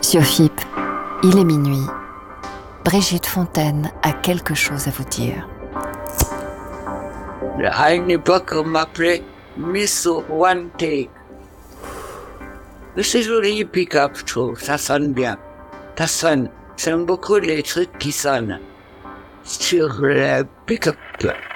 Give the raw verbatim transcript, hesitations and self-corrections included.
Monsieur Fipp, il est minuit. Brigitte Fontaine a quelque chose à vous dire. À une époque, on m'appelait Miss One Take. C'est joli, pick-up, je trouve. Ça sonne bien. Ça sonne. J'aime beaucoup les trucs qui sonnent sur le pick-up.